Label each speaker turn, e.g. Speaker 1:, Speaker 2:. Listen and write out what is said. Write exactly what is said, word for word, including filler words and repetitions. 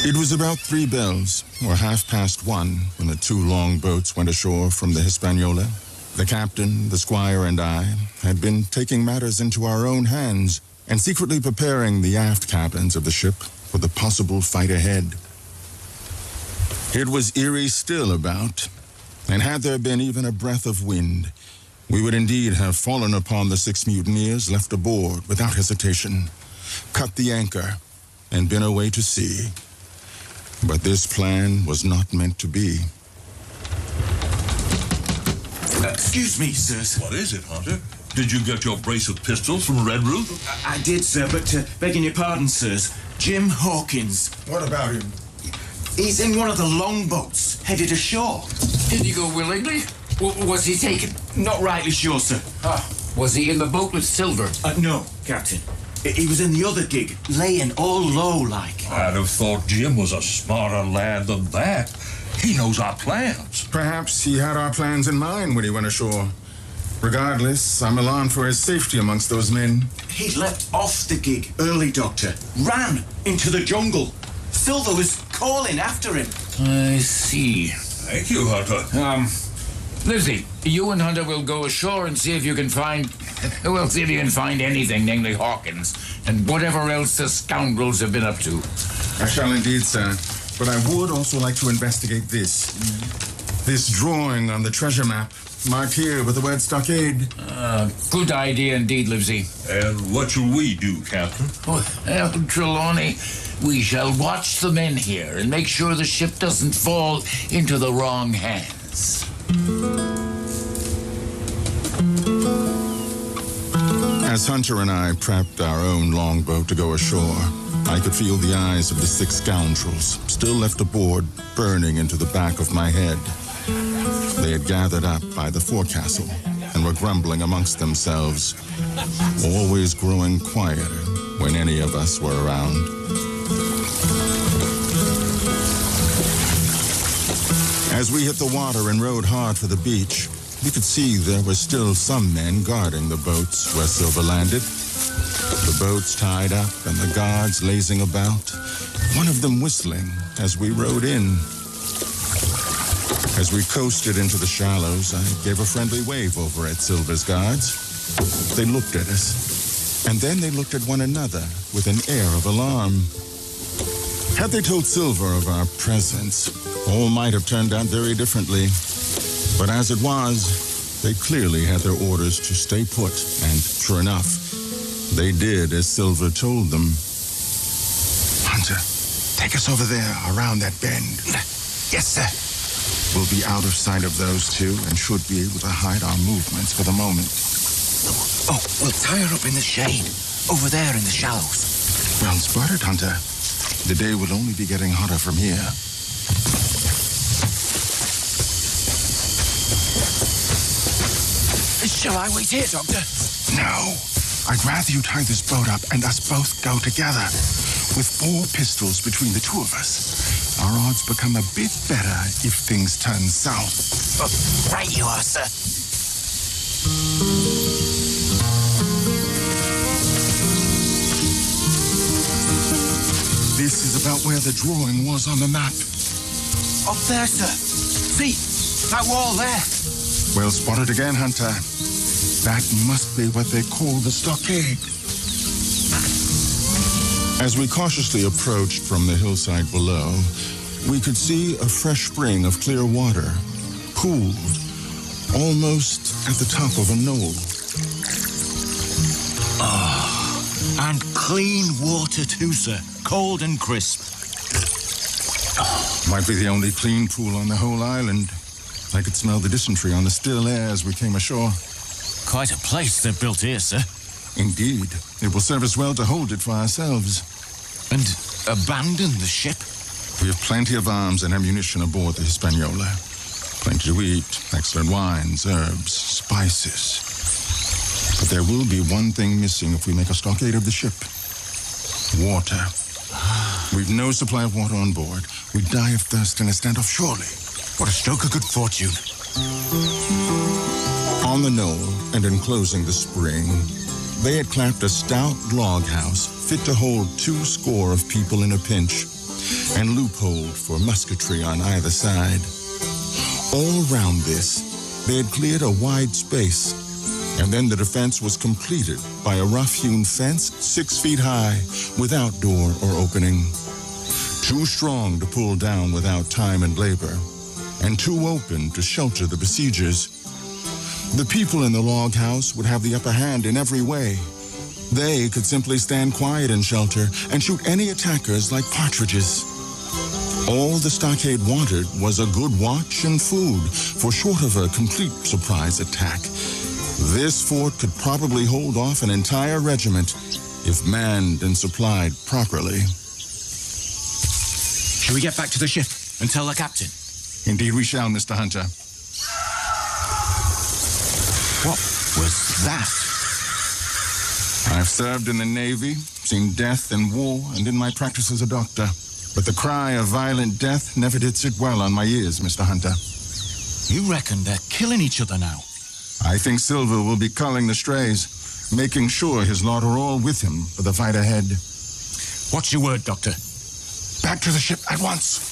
Speaker 1: It was about three bells, or half past one, when the two long boats went ashore from the Hispaniola. The captain, the squire, and I had been taking matters into our own hands and secretly preparing the aft cabins of the ship for the possible fight ahead. It was eerie still about, and had there been even a breath of wind, we would indeed have fallen upon the six mutineers left aboard without hesitation, cut the anchor, and been away to sea. But this plan was not meant to be.
Speaker 2: Uh, excuse me, sirs.
Speaker 3: What is it, Hunter? Did you get your brace of pistols from Red Roof?
Speaker 2: I, I did, sir, but uh, begging your pardon, sirs, Jim Hawkins.
Speaker 1: What about him?
Speaker 2: He's in one of the longboats, headed ashore.
Speaker 4: Did he go willingly? W was he taken?
Speaker 2: Not rightly sure, sir.
Speaker 4: Ah, was he in the boat with Silver?
Speaker 2: Uh, no, Captain. He was in the other gig, laying all low like.
Speaker 3: I'd have thought Jim was a smarter lad than that. He knows our plans.
Speaker 1: Perhaps he had our plans in mind when he went ashore. Regardless, I'm alarmed for his safety amongst those men.
Speaker 2: He leapt off the gig early, Doctor. Ran into the jungle. Silver was calling after him.
Speaker 4: I see.
Speaker 3: Thank you, Hunter.
Speaker 4: Um, Lizzie, you and Hunter will go ashore and see if you can find... Well, see if you can find anything, namely Hawkins, and whatever else the scoundrels have been up to.
Speaker 1: I shall indeed, sir. But I would also like to investigate this. Mm. This drawing on the treasure map, marked here with the word stockade.
Speaker 4: Uh, good idea indeed, Livesey.
Speaker 3: And what shall we do, Captain?
Speaker 4: Oh, well, Trelawney, we shall watch the men here and make sure the ship doesn't fall into the wrong hands.
Speaker 1: As Hunter and I prepped our own longboat to go ashore, I could feel the eyes of the six scoundrels, still left aboard, burning into the back of my head. They had gathered up by the forecastle and were grumbling amongst themselves, always growing quieter when any of us were around. As we hit the water and rowed hard for the beach, we could see there were still some men guarding the boats where Silver landed. The boats tied up and the guards lazing about, one of them whistling as we rowed in. As we coasted into the shallows, I gave a friendly wave over at Silver's guards. They looked at us, and then they looked at one another with an air of alarm. Had they told Silver of our presence, all might have turned out very differently. But as it was, they clearly had their orders to stay put, and sure enough, they did as Silver told them. Hunter, take us over there, around that bend.
Speaker 2: Yes, sir.
Speaker 1: We'll be out of sight of those two and should be able to hide our movements for the moment.
Speaker 2: Oh, we'll tie her up in the shade, over there in the shallows.
Speaker 1: Well spotted, Hunter. The day will only be getting hotter from here.
Speaker 2: Shall I wait here, Doctor?
Speaker 1: No. I'd rather you tie this boat up and us both go together. With four pistols between the two of us, our odds become a bit better if things turn south.
Speaker 2: Oh, right you are, sir.
Speaker 1: This is about where the drawing was on the map.
Speaker 2: Up there, sir. See, that wall there.
Speaker 1: Well spotted again, Hunter. That must be what they call the stockade. As we cautiously approached from the hillside below, we could see a fresh spring of clear water, cooled, almost at the top of a knoll.
Speaker 2: Ah, and clean water too, sir. Cold and crisp.
Speaker 1: Oh, might be the only clean pool on the whole island. I could smell the dysentery on the still air as we came ashore.
Speaker 2: Quite a place they've built here, sir.
Speaker 1: Indeed. It will serve us well to hold it for ourselves.
Speaker 2: And abandon the ship?
Speaker 1: We have plenty of arms and ammunition aboard the Hispaniola. Plenty to eat, excellent wines, herbs, spices. But there will be one thing missing if we make a stockade of the ship. Water. We've no supply of water on board. We die of thirst in a standoff, surely.
Speaker 2: What a stroke of good fortune.
Speaker 1: On the knoll and enclosing the spring, they had clapped a stout log house fit to hold two score of people in a pinch. and loopholed for musketry on either side. All round this, they had cleared a wide space, and then the defense was completed by a rough-hewn fence six feet high, without door or opening. Too strong to pull down without time and labor, and too open to shelter the besiegers. The people in the log house would have the upper hand in every way. They could simply stand quiet in shelter and shoot any attackers like partridges. All the stockade wanted was a good watch and food, for short of a complete surprise attack, this fort could probably hold off an entire regiment if manned and supplied properly.
Speaker 2: Shall we get back to the ship and tell the captain?
Speaker 1: Indeed we shall, Mister Hunter.
Speaker 2: What was that?
Speaker 1: I've served in the Navy, seen death in war, and in my practice as a doctor. But the cry of violent death never did sit well on my ears, Mister Hunter.
Speaker 2: You reckon they're killing each other now?
Speaker 1: I think Silver will be culling the strays, making sure his lot are all with him for the fight ahead.
Speaker 2: What's your word, Doctor?
Speaker 1: Back to the ship at once.